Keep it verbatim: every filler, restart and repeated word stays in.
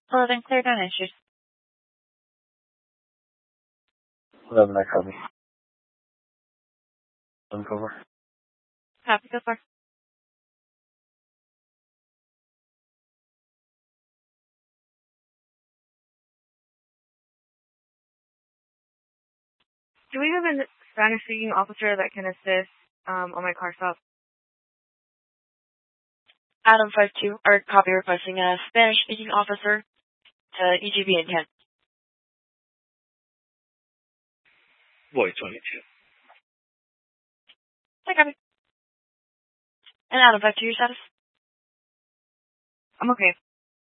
eleven cleared on issues. eleven, I copy. eleven, cover. Copy so far. Do we have a Spanish-speaking officer that can assist um, on my car stop? Adam five two, or copy requesting a Spanish-speaking officer to E G B in Kent. Boy, twenty-two. I copy. And Adam five two, your status? I'm okay.